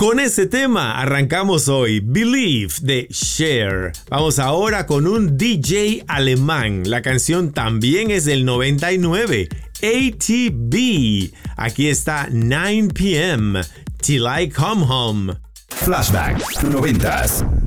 Con ese tema arrancamos hoy, Believe de Cher. Vamos ahora con un DJ alemán. La canción también es del 99, ATB. Aquí está 9 p.m. Till I Come Home. Flashback 90s.